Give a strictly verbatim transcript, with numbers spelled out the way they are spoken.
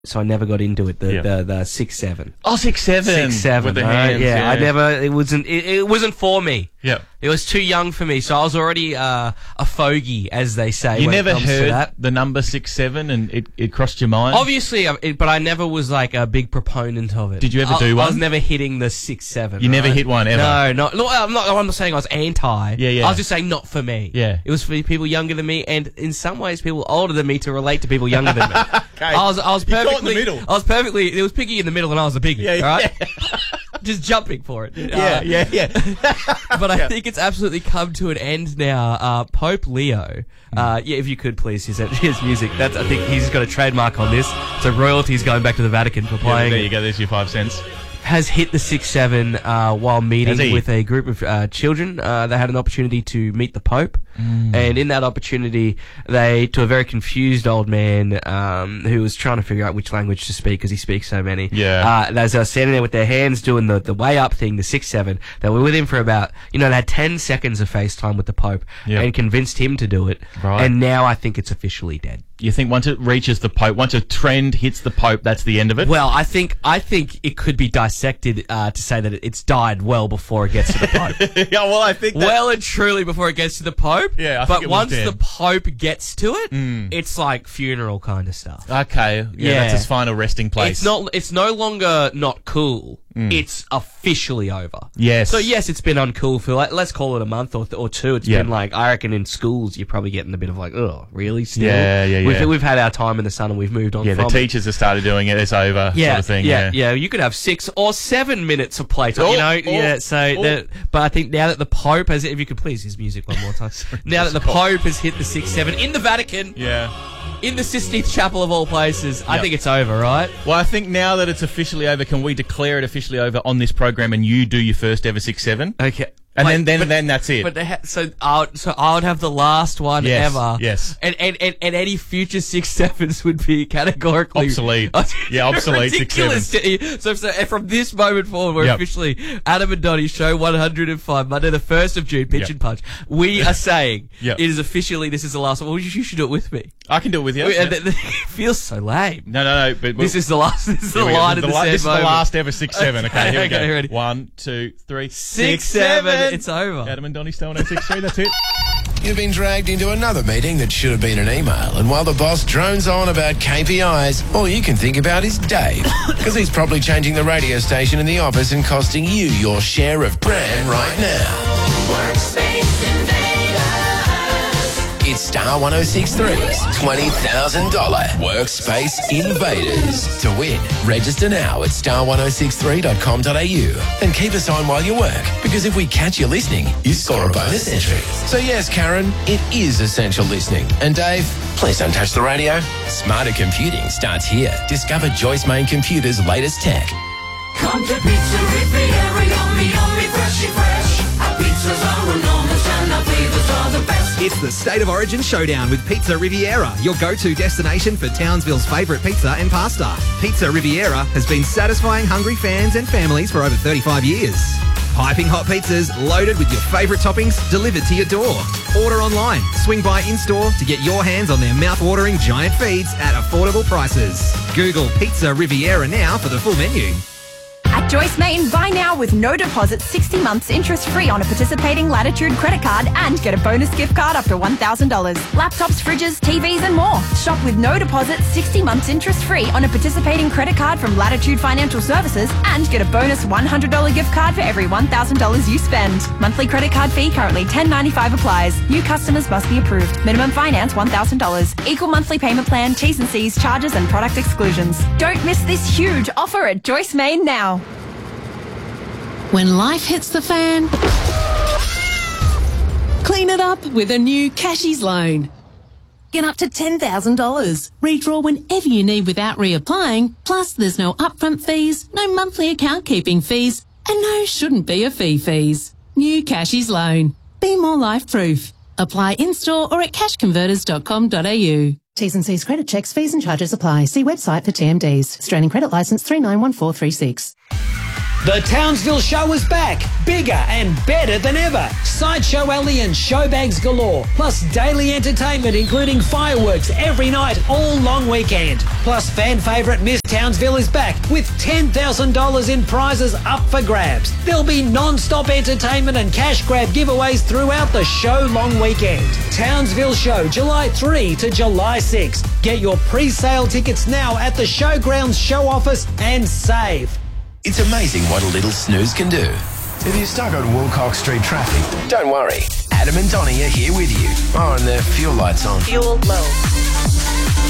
so I never got into it. The Yeah. the, the six seven. Oh, six seven. Six seven. With the right? hands, yeah, yeah. I never. It wasn't. It, it wasn't for me. Yep. It was too young for me, so I was already uh, a fogey, as they say. You when never it comes to heard that. the number six seven, and it, it crossed your mind. Obviously, I- it, but I never was like a big proponent of it. Did you ever I, do one? I was never hitting the six seven. You never right? hit one ever? No, no. Look, I'm not. I'm not saying I was anti. Yeah, yeah. I was just saying not for me. Yeah. It was for people younger than me, and in some ways, people older than me to relate to people younger than me. Okay. I was. I was You caught in the perfectly. middle. I was perfectly. It was Piggy in the middle, and I was a biggie. Yeah, yeah. All right. Just jumping for it. Yeah, Uh, yeah, yeah. But I think it's absolutely come to an end now. Uh, Pope Leo, uh, yeah, if you could please, his, his music. That's I think he's got a trademark on this. So royalties going back to the Vatican for Yeah, playing. there it. you go. There's your five cents. Has hit the six seven uh, while meeting Has he? with a group of uh, children. Uh, they had an opportunity to meet the Pope, Mm. and in that opportunity, they to a very confused old man um, who was trying to figure out which language to speak because he speaks so many. Yeah. Uh, as they were standing there with their hands doing the, the way up thing, the six seven. They were with him for about you know they had ten seconds of FaceTime with the Pope Yep. and convinced him to do it. Right. And now I think it's officially dead. You think once it reaches the Pope, once a trend hits the Pope, that's the end of it? Well, I think I think it could be dissected uh, to say that it's died well before it gets to the Pope. yeah, well, I think that... Well and truly before it gets to the Pope. Yeah, I think but it was once dead. the Pope gets to it, Mm. it's like funeral kind of stuff. Okay, yeah, Yeah. that's his final resting place. It's not. It's no longer not cool. Mm. It's officially over. Yes. So yes, it's been uncool for like, let's call it a month or, th- or two. It's Yeah. been like I reckon in schools you're probably getting a bit of like, oh, really? Still? Yeah, yeah, We've, yeah. we've had our time in the sun and we've moved on. Yeah, the from it. teachers have started doing it. It's over, Yeah, sort of thing. yeah, Yeah, yeah. You could have six or seven minutes of playtime. Oh, you know, oh, yeah. So, oh. that, but I think now that the Pope has, if you could please his music one more time. Now that the Pope has hit the six seven in the Vatican, Yeah. in the Sistine Chapel of all places, I Yep. think it's over, right? Well, I think now that it's officially over, can we declare it officially over on this program and you do your first ever six seven? Okay. And Wait, then, then, but- then that's it. But they ha- so I would, so I would have the last one Yes, ever. yes. And, and and and any future six sevens would be categorically Obsolete. Yeah, obsolete six ridiculous. So, so and from this moment forward, we're Yep. officially Adam and Donnie show one hundred and five Monday the first of June. Pitch Yep. and punch. We are saying Yep. it is officially this is the last one. Well, you, you should do it with me. I can do it with you. We- Yeah. and th- th- it feels so lame. No, no, no. But This is the last. This is the Here we go. line of The the, la- sad This is the moment. last ever six seven. Okay, here we Okay, go. ready. One, two, three, Six, seven. It's over. Adam and Donnie Stone oh six three. That's it. You've been dragged into another meeting that should have been an email, and while the boss drones on about K P Is, all you can think about is Dave, because he's probably changing the radio station in the office and costing you your share of bran right now. Workspace Invaders. It's Star one oh six three's twenty thousand dollars Workspace Invaders. To win, register now at star one oh six three dot com dot a u and keep us on while you work, because if we catch you listening, you score a bonus entry. So yes, Karen, it is essential listening. And Dave, please don't touch the radio. Smarter computing starts here. Discover Joyce Main Computer's latest tech. Come to Pizza Riviera, yummy, yummy, freshy, fresh. Our pizzas are enormous and our flavors are the best. It's the State of Origin Showdown with Pizza Riviera, your go-to destination for Townsville's favourite pizza and pasta. Pizza Riviera has been satisfying hungry fans and families for over thirty-five years. Piping hot pizzas loaded with your favourite toppings delivered to your door. Order online, swing by in-store to get your hands on their mouth-watering giant feeds at affordable prices. Google Pizza Riviera now for the full menu. At Joyce Main, buy now with no deposit, sixty months interest-free on a participating Latitude credit card and get a bonus gift card up to one thousand dollars. Laptops, fridges, T Vs and more. Shop with no deposit, sixty months interest-free on a participating credit card from Latitude Financial Services and get a bonus one hundred dollars gift card for every one thousand dollars you spend. Monthly credit card fee currently ten ninety-five applies. New customers must be approved. Minimum finance one thousand dollars. Equal monthly payment plan, T's and C's, charges and product exclusions. Don't miss this huge offer at Joyce Main now. When life hits the fan, clean it up with a new Cashies loan. Get up to ten thousand dollars. Redraw whenever you need without reapplying. Plus, there's no upfront fees, no monthly account keeping fees, and no shouldn't be a fee fees. New Cashies loan. Be more life-proof. Apply in-store or at cash converters dot com dot a u. T's and C's credit checks, fees and charges apply. See website for T M Ds. Australian Credit Licence three nine one four three six. The Townsville Show is back, bigger and better than ever. Sideshow Alley and showbags galore, plus daily entertainment including fireworks every night all long weekend. Plus fan favourite Miss Townsville is back with ten thousand dollars in prizes up for grabs. There'll be non-stop entertainment and cash grab giveaways throughout the show long weekend. Townsville Show, July third to July sixth. Get your pre-sale tickets now at the Showgrounds show office and save. It's amazing what a little snooze can do. If you're stuck on Wilcox Street traffic, don't worry. Adam and Donnie are here with you. Oh, and the fuel light's on. Fuel low.